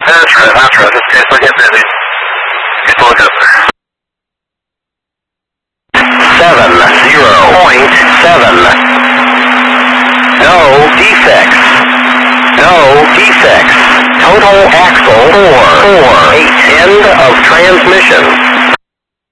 That's right. It's looking busy. It's looking up there. 70.7. No defects. No defects. Total axle 4. 8. End of transmission.